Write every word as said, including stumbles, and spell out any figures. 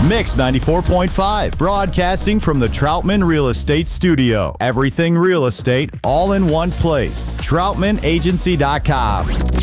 Mix ninety-four point five, broadcasting from the Troutman Real Estate Studio. Everything real estate, all in one place. troutman agency dot com.